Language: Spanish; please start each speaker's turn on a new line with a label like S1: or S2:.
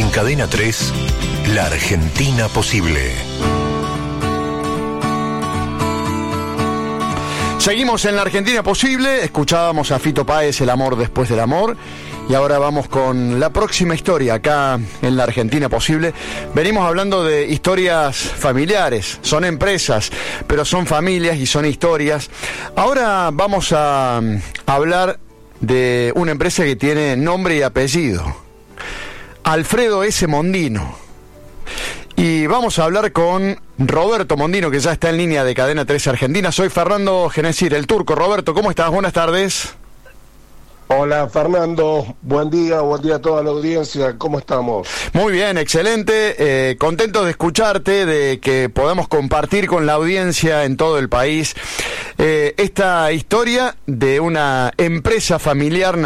S1: En Cadena 3, La Argentina Posible.
S2: Seguimos en La Argentina Posible, escuchábamos a Fito Páez, El amor después del amor, y ahora vamos con la próxima historia acá en La Argentina Posible. Venimos hablando de historias familiares, son empresas, pero son familias y son historias. Ahora vamos a hablar de una empresa que tiene nombre y apellido, Alfredo S. Mondino. Y vamos a hablar con Roberto Mondino, que ya está en línea de Cadena 3 Argentina. Soy Fernando Genesir, el turco. Roberto, ¿cómo estás? Buenas tardes.
S3: Hola Fernando, buen día a toda la audiencia, ¿cómo estamos?
S2: Muy bien, excelente, contento de escucharte, de que podamos compartir con la audiencia en todo el país esta historia de una empresa familiar